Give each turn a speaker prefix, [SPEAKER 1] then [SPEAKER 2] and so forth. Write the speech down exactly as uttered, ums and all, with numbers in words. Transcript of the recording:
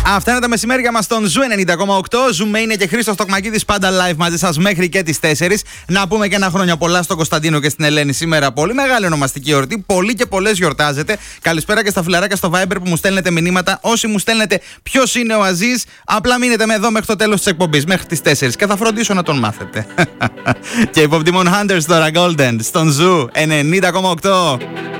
[SPEAKER 1] Αυτά είναι τα μεσημέρια μας στον Ζου ενενήντα κόμμα οκτώ. Ζούμε είναι και Χρήστος Τοκμακίδης, πάντα live μαζί σας μέχρι και τις τέσσερις. Να πούμε και ένα χρόνια πολλά στον Κωνσταντίνο και στην Ελένη σήμερα. Πολύ μεγάλη ονομαστική εορτή. Πολλοί και πολλές γιορτάζετε. Καλησπέρα και στα φιλαράκια στο Viber που μου στέλνετε μηνύματα. Όσοι μου στέλνετε ποιος είναι ο Αζής, απλά μείνετε με εδώ μέχρι το τέλος της εκπομπής, μέχρι τις τέσσερις. Και θα φροντίσω να τον μάθετε. Και οι Pop Demon Hunters τώρα, Golden, στον Ζου ενενήντα κόμμα οκτώ.